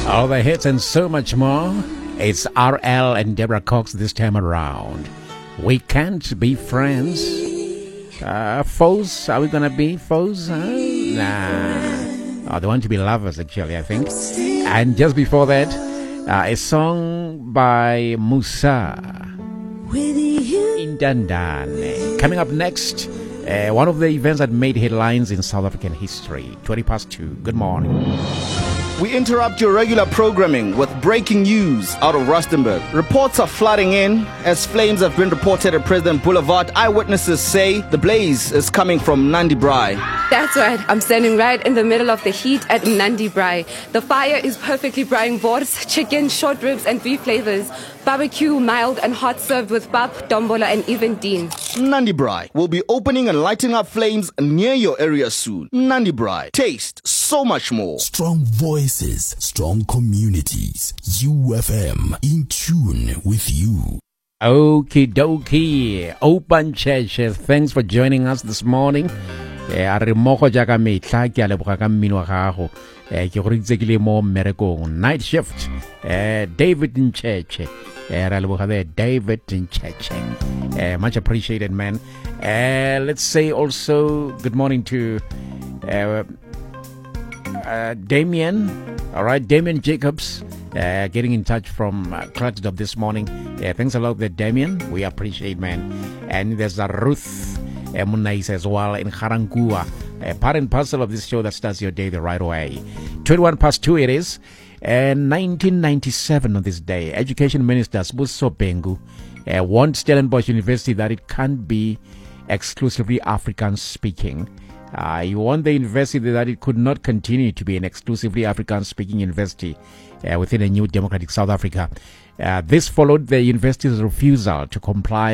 All the hits and so much more. It's RL and Deborah Cox this time around. We can't be friends. Foes? Are we gonna be foes? Nah. Oh, they want to be lovers, actually, I think. And just before that, a song by Musa Indandane. Coming up next, one of the events that made headlines in South African history. 2:20. Good morning. We interrupt your regular programming with breaking news out of Rustenburg. Reports are flooding in as flames have been reported at President Boulevard. Eyewitnesses say the blaze is coming from Nandi Braai. That's right. I'm standing right in the middle of the heat at Nandi Braai. The fire is perfectly braaiing boars, chicken, short ribs and beef flavors. Barbecue, mild and hot, served with pap, dombola and even dean. Nandi Braai will be opening and lighting up flames near your area soon. Nandi Braai. Taste so much more. Strong voices, strong communities. UFM, in tune with you. Okie dokie. Open Church, thanks for joining us this morning. A re mmogo jaaka metla ke a leboga ka mmino wa gago ke go ritsekile mo mmerekong night shift David Ncheche re leboga there David Ncheche much appreciated, man. Let's say also good morning to Damien. All right, Damien Jacobs getting in touch from Clarksdorp this morning. Thanks a lot there, Damien. We appreciate, man. And there's a Ruth Munais as well in Harangua, part and parcel of this show that starts your day the right way. 2:21 it is. 1997 on this day, Education Minister Sbuso Bengu warned Stellenbosch University that it can't be exclusively African speaking. He warned the university that it could not continue to be an exclusively African speaking university within a new democratic South Africa. This followed the university's refusal to comply